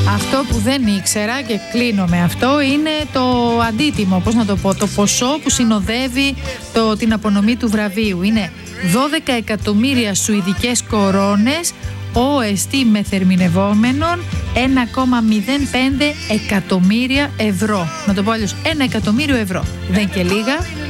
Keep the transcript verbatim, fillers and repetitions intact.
Αυτό που δεν ήξερα και κλείνω με αυτό είναι το αντίτιμο, πώς να το πω, το ποσό που συνοδεύει το, την απονομή του βραβείου. Είναι δώδεκα εκατομμύρια σουηδικές κορώνες, ο ες τι μεθερμινευόμενων, ένα κόμμα μηδέν πέντε εκατομμύρια ευρώ. Να το πω αλλιώς, ένα εκατομμύριο ευρώ. Δεν και λίγα.